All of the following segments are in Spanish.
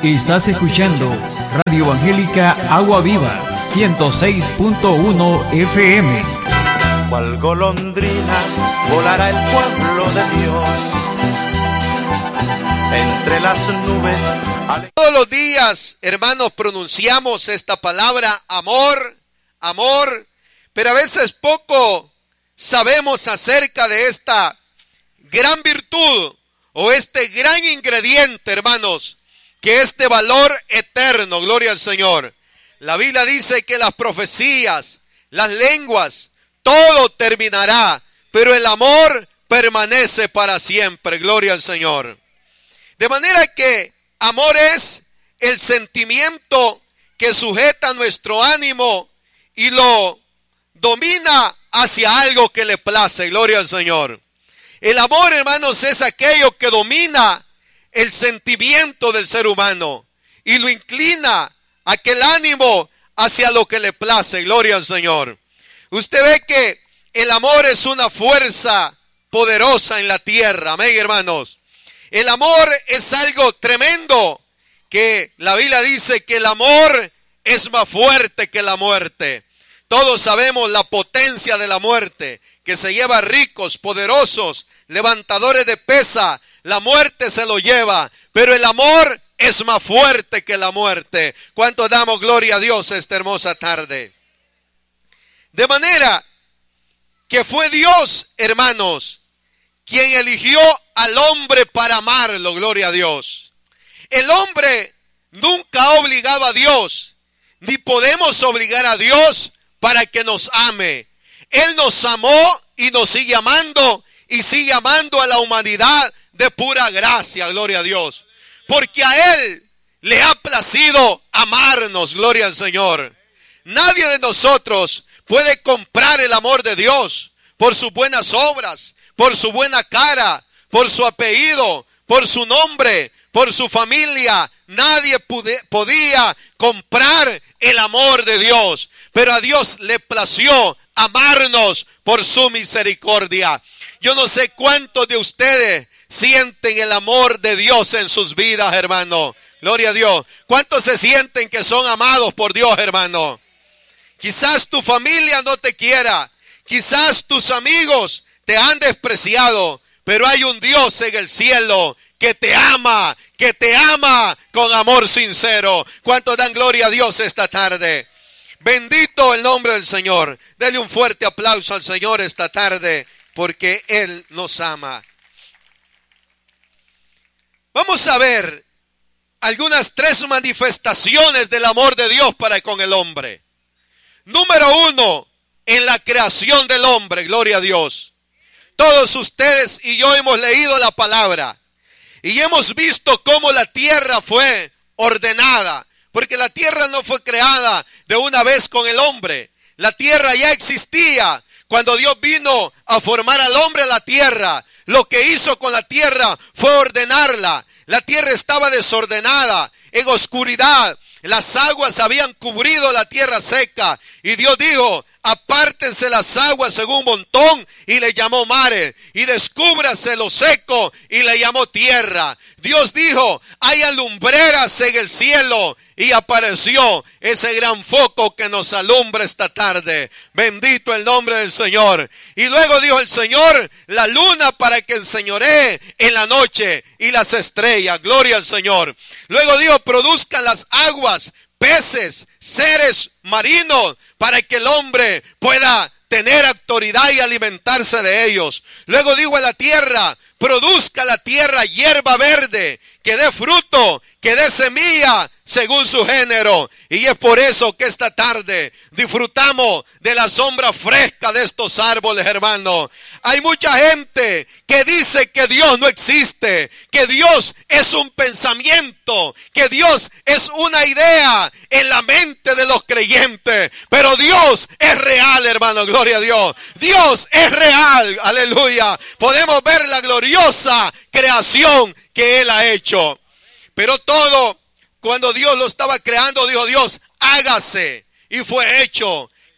Estás escuchando Radio Evangélica Agua Viva, 106.1 FM. Cual golondrina volará el pueblo de Dios entre las nubes. Todos los días, hermanos, pronunciamos esta palabra amor, amor, pero a veces poco sabemos acerca de esta gran virtud o este gran ingrediente, hermanos, que es de valor eterno. Gloria al Señor. La Biblia dice que las profecías, las lenguas, todo terminará, pero el amor permanece para siempre. Gloria al Señor. De manera que amor es el sentimiento que sujeta nuestro ánimo y lo domina hacia algo que le place. Gloria al Señor. El amor, hermanos, es aquello que domina el sentimiento del ser humano y lo inclina aquel ánimo hacia lo que le place. Gloria al Señor. Usted ve que el amor es una fuerza poderosa en la tierra. Amén, hermanos. El amor es algo tremendo, que la Biblia dice que el amor es más fuerte que la muerte. Todos sabemos la potencia de la muerte, que se lleva a ricos, poderosos, levantadores de pesa. La muerte se lo lleva, pero el amor es más fuerte que la muerte. ¿Cuántos damos gloria a Dios esta hermosa tarde? De manera que fue Dios, hermanos, quien eligió al hombre para amarlo. Gloria a Dios. El hombre nunca ha obligado a Dios, ni podemos obligar a Dios para que nos ame. Él nos amó y nos sigue amando, y sigue amando a la humanidad de pura gracia. Gloria a Dios. Porque a Él le ha placido amarnos. Gloria al Señor. Nadie de nosotros puede comprar el amor de Dios por sus buenas obras, por su buena cara, por su apellido, por su nombre, por su familia. Nadie podía comprar el amor de Dios, pero a Dios le plació amarnos por su misericordia. Yo no sé cuántos de ustedes sienten el amor de Dios en sus vidas, hermano. Gloria a Dios. ¿Cuántos se sienten que son amados por Dios, hermano? Quizás tu familia no te quiera, quizás tus amigos te han despreciado, pero hay un Dios en el cielo que te ama con amor sincero. ¿Cuántos dan gloria a Dios esta tarde? Bendito el nombre del Señor. Dele un fuerte aplauso al Señor esta tarde, porque Él nos ama. Vamos a ver algunas 3 manifestaciones del amor de Dios para con el hombre. Número 1, en la creación del hombre. Gloria a Dios. Todos ustedes y yo hemos leído la palabra y hemos visto cómo la tierra fue ordenada, porque la tierra no fue creada de una vez con el hombre. La tierra ya existía cuando Dios vino a formar al hombre a la tierra. Lo que hizo con la tierra fue ordenarla. La tierra estaba desordenada, en oscuridad. Las aguas habían cubrido la tierra seca. Y Dios dijo: apártense las aguas en un montón, y le llamó mares. Y descúbrase lo seco, y le llamó tierra. Dios dijo: haya lumbreras en el cielo. Y apareció ese gran foco que nos alumbra esta tarde. Bendito el nombre del Señor. Y luego dijo el Señor: la luna para que enseñoree en la noche, y las estrellas. Gloria al Señor. Luego dijo: produzcan las aguas peces, seres marinos, para que el hombre pueda tener autoridad y alimentarse de ellos. Luego dijo a la tierra: produzca la tierra hierba verde, que dé fruto, que dé semilla según su género. Y es por eso que esta tarde disfrutamos de la sombra fresca de estos árboles, hermano. Hay mucha gente que dice que Dios no existe, que Dios es un pensamiento, que Dios es una idea en la mente de los creyentes. Pero Dios es real, hermano, gloria a Dios. Dios es real, aleluya. Podemos ver la gloriosa creación que Él ha hecho. Pero todo, cuando Dios lo estaba creando, dijo Dios: hágase. Y fue hecho.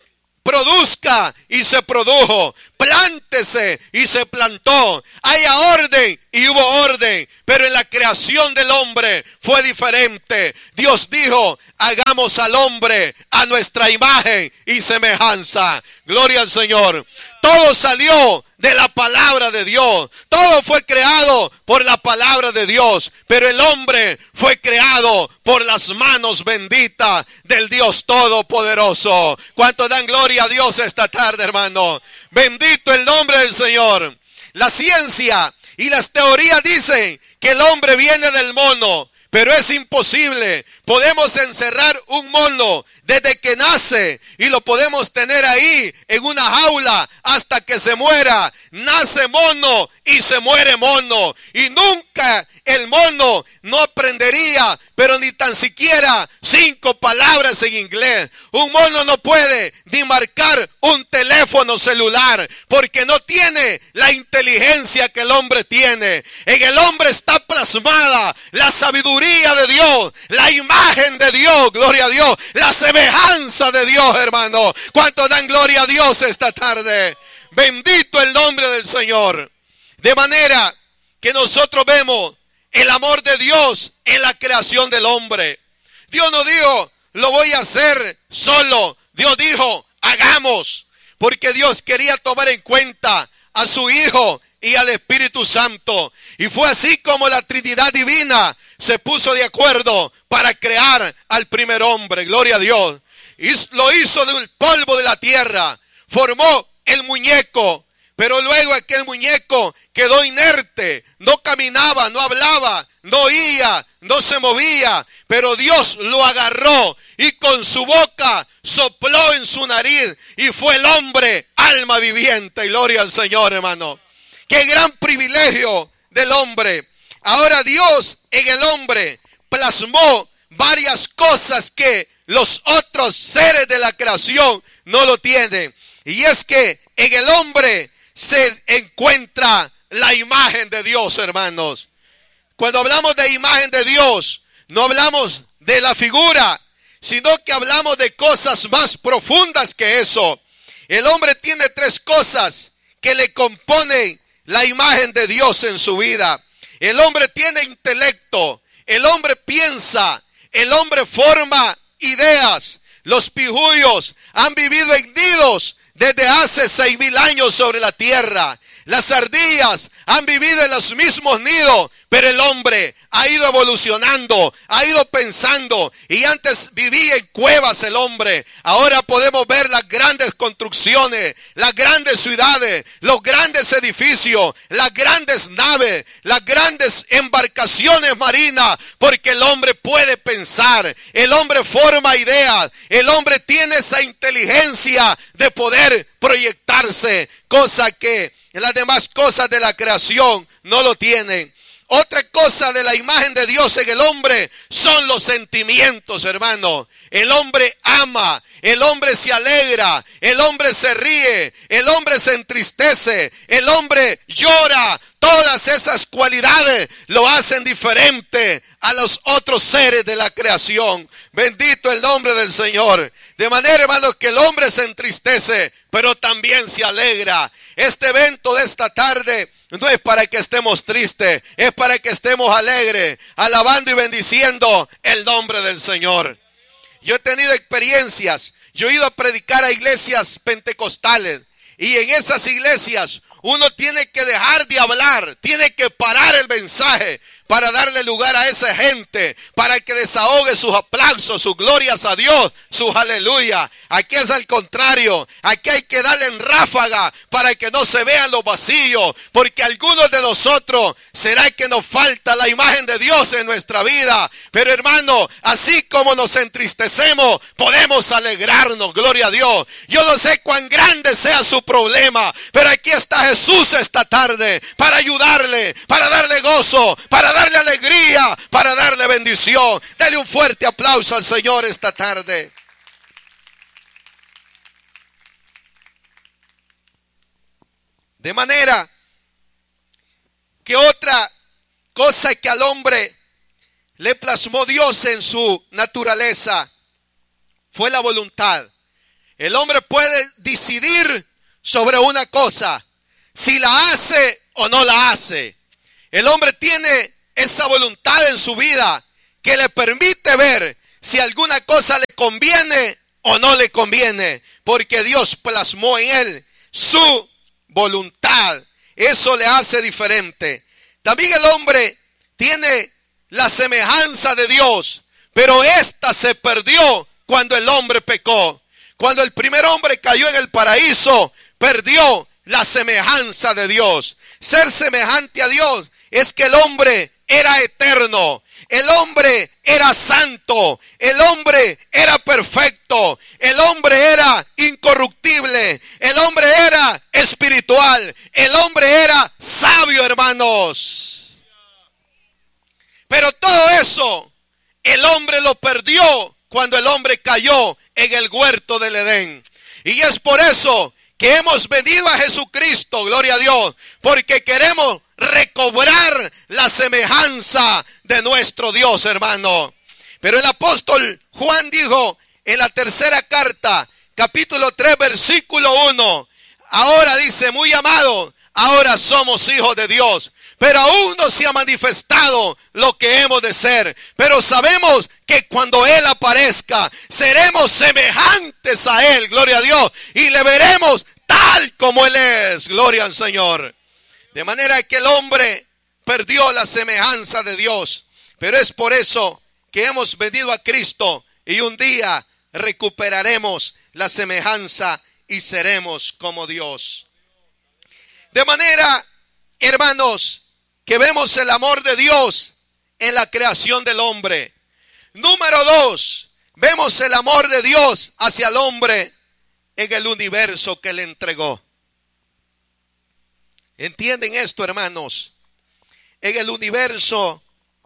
produzca y se produjo, plántese y se plantó, haya orden y hubo orden, pero en la creación del hombre fue diferente. Dios dijo, hagamos al hombre a nuestra imagen y semejanza. Gloria al Señor. Todo salió de la palabra de Dios. Todo fue creado por la palabra de Dios. Pero el hombre fue creado por las manos benditas del Dios Todopoderoso. ¿Cuánto dan gloria a Dios esta tarde, hermano? Bendito el nombre del Señor. La ciencia y las teorías dicen que el hombre viene del mono. Pero es imposible. Podemos encerrar un mono desde que nace y lo podemos tener ahí en una jaula hasta que se muera. Nace mono y se muere mono. Y nunca el mono no aprendería, pero ni tan siquiera 5 palabras en inglés. Un mono no puede ni marcar un teléfono celular porque no tiene la inteligencia que el hombre tiene. En el hombre está plasmada la sabiduría de Dios, la imagen de Dios, gloria a Dios, la semejanza de Dios, hermano. ¿Cuánto dan gloria a Dios esta tarde? Bendito el nombre del Señor. De manera que nosotros vemos el amor de Dios en la creación del hombre. Dios no dijo, lo voy a hacer solo. Dios dijo, hagamos. Porque Dios quería tomar en cuenta a su Hijo y al Espíritu Santo. Y fue así como la Trinidad Divina se puso de acuerdo para crear al primer hombre. Gloria a Dios. Y lo hizo del polvo de la tierra. Formó el muñeco. Pero luego aquel muñeco quedó inerte, no caminaba, no hablaba, no oía, no se movía. Pero Dios lo agarró y con su boca sopló en su nariz y fue el hombre, alma viviente. Gloria al Señor, hermano. Qué gran privilegio del hombre. Ahora Dios en el hombre plasmó varias cosas que los otros seres de la creación no lo tienen. Y es que en el hombre se encuentra la imagen de Dios, hermanos. Cuando hablamos de imagen de Dios, no hablamos de la figura, sino que hablamos de cosas más profundas que eso. El hombre tiene 3 cosas que le componen la imagen de Dios en su vida. El hombre tiene intelecto, el hombre piensa, el hombre forma ideas. Los pijuyos han vivido en nidos desde hace 6,000 años sobre la tierra. Las ardillas han vivido en los mismos nidos, pero el hombre ha ido evolucionando, ha ido pensando. Y antes vivía en cuevas el hombre. Ahora podemos ver las grandes construcciones, las grandes ciudades, los grandes edificios, las grandes naves, las grandes embarcaciones marinas, porque el hombre puede pensar, el hombre forma ideas, el hombre tiene esa inteligencia de poder proyectarse, cosa que las demás cosas de la creación no lo tienen. Otra cosa de la imagen de Dios en el hombre son los sentimientos, hermano. El hombre ama, el hombre se alegra, el hombre se ríe, el hombre se entristece, el hombre llora. Todas esas cualidades lo hacen diferente a los otros seres de la creación. Bendito el nombre del Señor. De manera, hermanos, que el hombre se entristece, pero también se alegra. Este evento de esta tarde no es para que estemos tristes, es para que estemos alegres, alabando y bendiciendo el nombre del Señor. Yo he tenido experiencias, yo he ido a predicar a iglesias pentecostales, y en esas iglesias uno tiene que dejar de hablar, tiene que parar el mensaje para darle lugar a esa gente, para que desahogue sus aplausos, sus glorias a Dios, sus aleluya. Aquí es al contrario, aquí hay que darle en ráfaga para que no se vean los vacíos, porque algunos de nosotros será que nos falta la imagen de Dios en nuestra vida. Pero hermano, así como nos entristecemos, podemos alegrarnos, gloria a Dios. Yo no sé cuán grande sea su problema, pero aquí está Jesús esta tarde para ayudarle, para darle gozo, para darle alegría, para darle bendición. Dale un fuerte aplauso al Señor esta tarde. De manera que otra cosa que al hombre le plasmó Dios en su naturaleza fue la voluntad. El hombre puede decidir sobre una cosa, si la hace o no la hace. El hombre tiene esa voluntad en su vida que le permite ver si alguna cosa le conviene o no le conviene, porque Dios plasmó en él su voluntad. Eso le hace diferente. También el hombre tiene la semejanza de Dios, pero esta se perdió cuando el hombre pecó. Cuando el primer hombre cayó en el paraíso, perdió la semejanza de Dios. Ser semejante a Dios es que el hombre era eterno, el hombre era santo, el hombre era perfecto, el hombre era incorruptible, el hombre era espiritual, el hombre era sabio, hermanos. Pero todo eso, el hombre lo perdió cuando el hombre cayó en el huerto del Edén. Y es por eso que hemos venido a Jesucristo, gloria a Dios, porque queremos recobrar la semejanza de nuestro Dios, hermano. Pero el apóstol Juan dijo en la tercera carta, capítulo 3, versículo 1, ahora dice, muy amado, ahora somos hijos de Dios, pero aún no se ha manifestado lo que hemos de ser. Pero sabemos que cuando Él aparezca, seremos semejantes a Él, gloria a Dios, y le veremos tal como Él es, gloria al Señor. De manera que el hombre perdió la semejanza de Dios, pero es por eso que hemos venido a Cristo y un día recuperaremos la semejanza y seremos como Dios. De manera, hermanos, que vemos el amor de Dios en la creación del hombre. Número 2, vemos el amor de Dios hacia el hombre en el universo que le entregó. ¿Entienden esto, hermanos? En el universo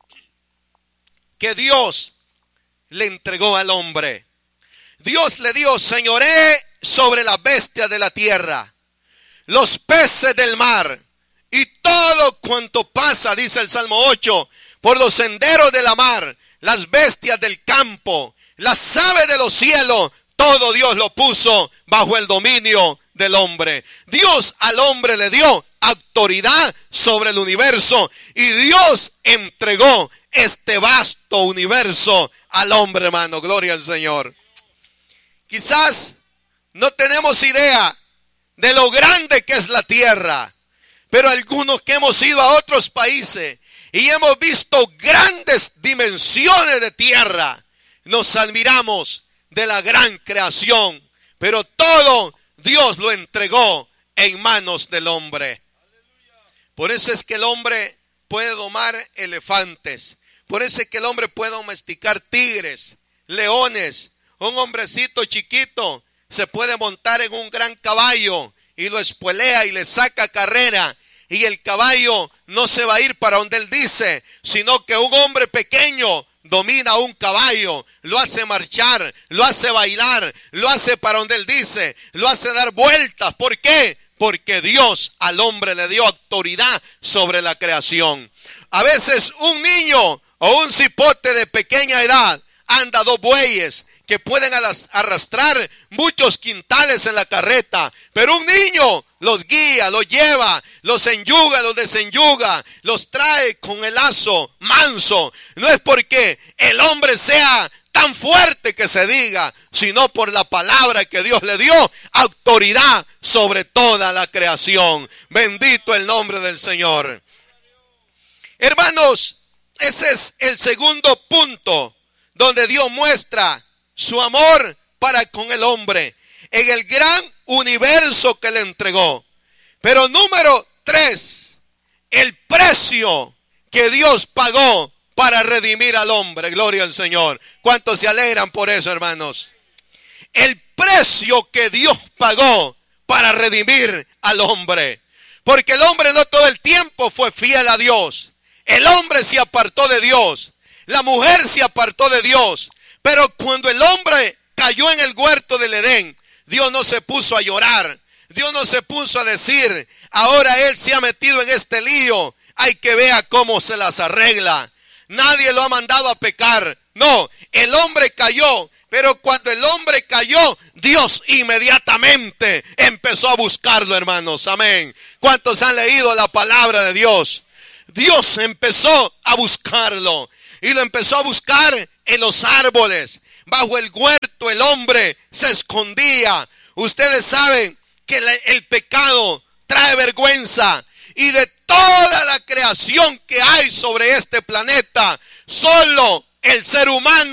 que Dios le entregó al hombre. Dios le dio señoré sobre las bestias de la tierra, los peces del mar y todo cuanto pasa, dice el Salmo 8, por los senderos de la mar, las bestias del campo, las aves de los cielos, todo Dios lo puso bajo el dominio del hombre. Dios al hombre le dio autoridad sobre el universo y Dios entregó este vasto universo al hombre, hermano. Gloria al Señor. Quizás no tenemos idea de lo grande que es la tierra, pero algunos que hemos ido a otros países y hemos visto grandes dimensiones de tierra, nos admiramos de la gran creación, pero todo Dios lo entregó en manos del hombre. Por eso es que el hombre puede domar elefantes, por eso es que el hombre puede domesticar tigres, leones. Un hombrecito chiquito se puede montar en un gran caballo y lo espolea y le saca carrera. Y el caballo no se va a ir para donde él dice, sino que un hombre pequeño domina un caballo, lo hace marchar, lo hace bailar, lo hace para donde él dice, lo hace dar vueltas. ¿Por qué? Porque Dios al hombre le dio autoridad sobre la creación. A veces un niño o un cipote de pequeña edad anda 2 bueyes que pueden arrastrar muchos quintales en la carreta, pero un niño los guía, los lleva, los enyuga, los desenyuga, los trae con el lazo manso. No es porque el hombre sea tan fuerte que se diga, sino por la palabra que Dios le dio autoridad sobre toda la creación. Bendito el nombre del Señor. Hermanos, ese es el segundo punto donde Dios muestra su amor para con el hombre en el gran universo que le entregó. Pero número 3, el precio que Dios pagó para redimir al hombre. Gloria al Señor. ¿Cuántos se alegran por eso, hermanos? El precio que Dios pagó para redimir al hombre. Porque el hombre no todo el tiempo fue fiel a Dios. El hombre se apartó de Dios. La mujer se apartó de Dios. Pero cuando el hombre cayó en el huerto del Edén, Dios no se puso a llorar. Dios no se puso a decir, ahora él se ha metido en este lío, hay que ver cómo se las arregla. Nadie lo ha mandado a pecar. No, el hombre cayó Pero cuando el hombre cayó, Dios inmediatamente empezó a buscarlo, hermanos. Amén. ¿Cuántos han leído la palabra de Dios? Dios empezó a buscarlo. Y lo empezó a buscar en los árboles. Bajo el huerto el hombre se escondía. Ustedes saben que el pecado trae vergüenza. Y de toda la creación que hay sobre este planeta, solo el ser humano